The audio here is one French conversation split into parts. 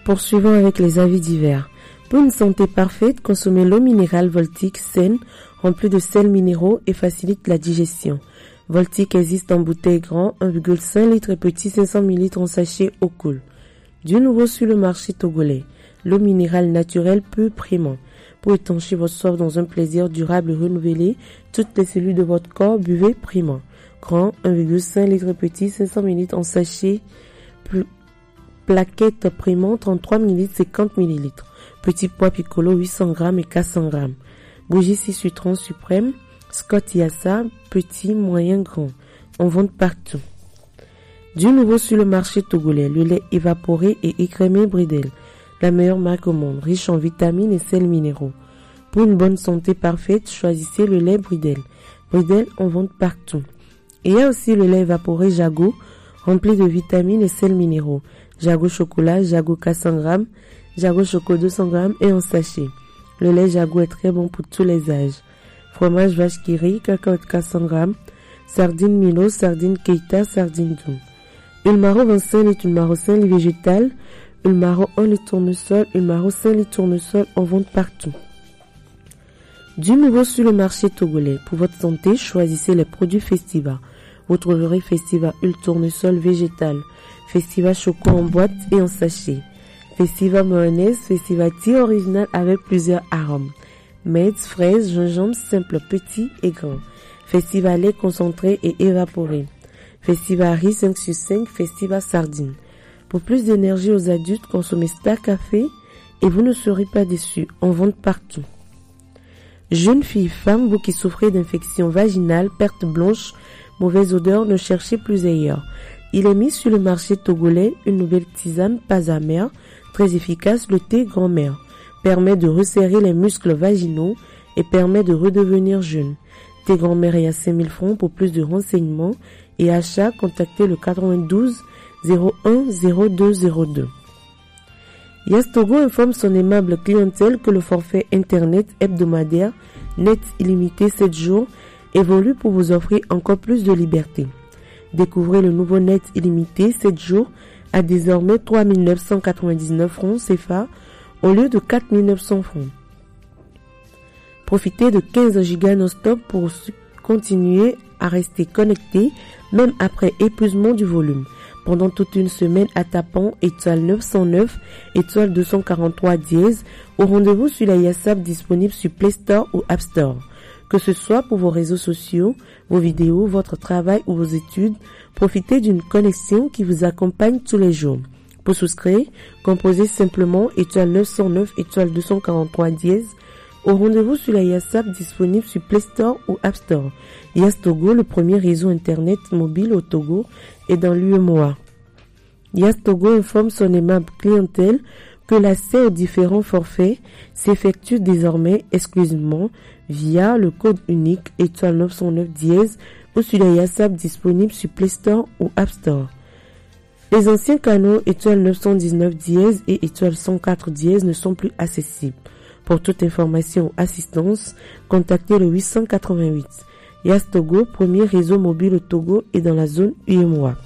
Poursuivons avec les avis divers. Pour une santé parfaite, consommez l'eau minérale Voltic saine, remplie de sels minéraux et facilite la digestion. Voltic existe en bouteille grand, 1,5 litre et petit, 500 ml en sachet eau cool. Du nouveau sur le marché togolais, l'eau minérale naturelle peu primant. Pour étancher votre soif dans un plaisir durable et renouvelé, toutes les cellules de votre corps, buvez primant. Grand, 1,5 litre et petit, 500 ml en sachet, plaquette primant, 33 ml, 50 ml. Petit pois piccolo, 800 g et 400 g. Bougie 6 citrons suprême, Scott Yassa, petit, moyen, grand. On vend partout. Du nouveau sur le marché togolais, le lait évaporé et écrémé Bridel. La meilleure marque au monde, riche en vitamines et sels minéraux. Pour une bonne santé parfaite, choisissez le lait Bridel. Bridel, on vend partout. Et il y a aussi le lait évaporé Jago, rempli de vitamines et sels minéraux. Jago chocolat, Jago 400 g, Jago choco 200 g et en sachet. Le lait Jago est très bon pour tous les âges. Fromage vache qui rit, cacao 400 g, sardine Milo, sardine Keita, sardine Doux. Ulmaro 25 litres, Ulmaro 5 litres végétal, Ulmaro 1 litre tournesol, Ulmaro 5 litres tournesol, en vente partout. Du nouveau sur le marché togolais. Pour votre santé, choisissez les produits Festiva. Vous trouverez Festiva Huile tournesol végétal, Festiva choco en boîte et en sachet, Festiva mayonnaise, Festiva thé original avec plusieurs arômes, Maize, fraise, gingembre simple, petit et grand, Festiva lait concentré et évaporé, Festiva riz 5 sur 5, Festiva sardine. Pour plus d'énergie aux adultes, consommez Star Café et vous ne serez pas déçus. On vend partout. Jeunes filles, femmes, vous qui souffrez d'infections vaginales, perte blanche, mauvaise odeur, ne cherchez plus ailleurs. Il est mis sur le marché togolais une nouvelle tisane pas amère, très efficace, le thé grand-mère. Permet de resserrer les muscles vaginaux et permet de redevenir jeune. Thé grand-mère est à 5000 francs. Pour plus de renseignements et achats, contactez le 92 01 0202. Yastogo informe son aimable clientèle que le forfait internet hebdomadaire net illimité 7 jours évolue pour vous offrir encore plus de liberté. Découvrez le nouveau net illimité 7 jours à désormais 3 999 francs CFA au lieu de 4 900 francs. Profitez de 15 gigas non-stop pour continuer à rester connecté même après épuisement du volume. Pendant toute une semaine à tapant étoile 909, étoile 243 dièse, au rendez-vous sur la YASAP disponible sur Play Store ou App Store. Que ce soit pour vos réseaux sociaux, vos vidéos, votre travail ou vos études, profitez d'une connexion qui vous accompagne tous les jours. Pour souscrire, composez simplement étoile 909, étoile 243 dièse, au rendez-vous sur la YASAP disponible sur Play Store ou App Store. Yas Togo, le premier réseau internet mobile au Togo et dans l'UEMOA. Yas Togo informe son aimable clientèle que l'accès aux différents forfaits s'effectue désormais exclusivement via le code unique étoile 909 dièse ou sur la YASAP disponible sur Play Store ou App Store. Les anciens canaux étoile 919 dièse et étoile 104 dièse ne sont plus accessibles. Pour toute information ou assistance, contactez le 888. Yas Togo, premier réseau mobile au Togo et dans la zone UEMOA.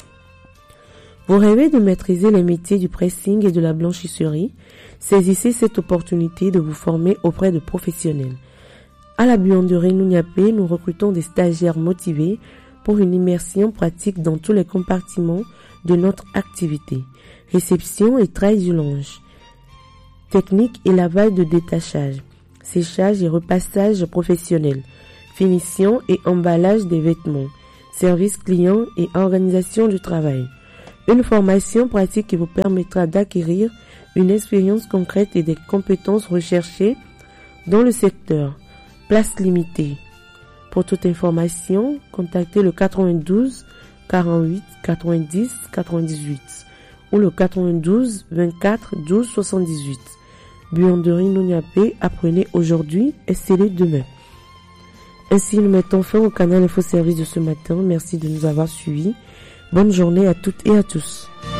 Vous rêvez de maîtriser les métiers du pressing et de la blanchisserie? Saisissez cette opportunité de vous former auprès de professionnels. À la buanderie Nouniapé, nous recrutons des stagiaires motivés pour une immersion pratique dans tous les compartiments de notre activité. Réception et trail du linge. Technique et lavage de détachage. Séchage et repassage professionnel. Finition et emballage des vêtements. Service client et organisation du travail. Une formation pratique qui vous permettra d'acquérir une expérience concrète et des compétences recherchées dans le secteur. Place limitée. Pour toute information, contactez le 92 48 90 98 ou le 92 24 12 78. Buanderie Nouniapé, apprenez aujourd'hui et scellez demain. Ainsi, nous mettons fin au canal Info Service de ce matin. Merci de nous avoir suivis. Bonne journée à toutes et à tous.